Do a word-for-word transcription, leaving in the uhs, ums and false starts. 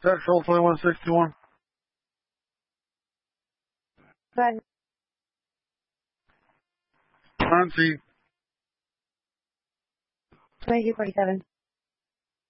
Central twenty-one sixty-one. Go ahead. Nancy. twenty-two forty-seven.